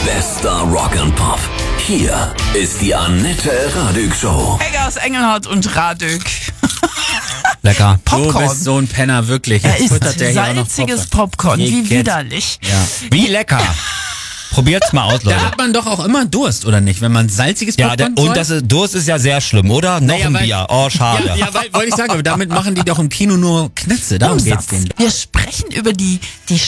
Bester Rock and Pop. Hier ist die Annette Radig Show. Eggers, Engelhardt und Radök. Lecker. Popcorn. Du bist so ein Penner, wirklich. Er Jetzt isst futtert der hier auch noch salziges Popcorn. Wie Jetzt. widerlich. Ja. Wie lecker. Probiert's mal aus, Da Leute. hat man doch auch immer Durst, oder nicht? Wenn man salziges Ja, Popcorn und Durst ist ja sehr schlimm, oder? Noch Naja, ein weil- Bier. Oh, schade. Ja, wollte ich sagen, aber damit machen die doch im Kino nur Knätze. Darum geht's denen. Wir sprechen über die